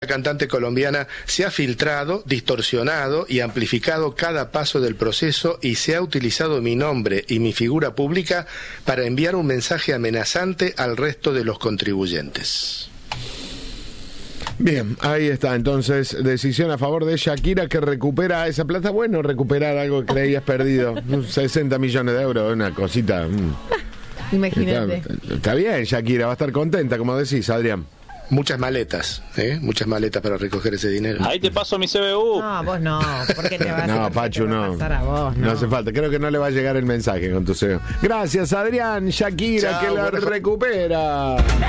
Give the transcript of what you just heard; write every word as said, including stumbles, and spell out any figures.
La cantante colombiana se ha filtrado, distorsionado y amplificado cada paso del proceso y se ha utilizado mi nombre y mi figura pública para enviar un mensaje amenazante al resto de los contribuyentes. Bien, ahí está, entonces, decisión a favor de Shakira, que recupera esa plata. Bueno, recuperar algo que creías perdido. sesenta millones de euros, una cosita. Imagínate. Está, está bien, Shakira, va a estar contenta, como decís, Adrián. Muchas maletas, ¿eh? Muchas maletas para recoger ese dinero. Ahí te paso mi C B U. No, vos no. ¿Por qué te vas No, a Pachu, no. pasar a vos, no. No hace falta. Creo que no le va a llegar el mensaje con tu C E O. Gracias, Adrián. Shakira, Chao, que la buena- recupera.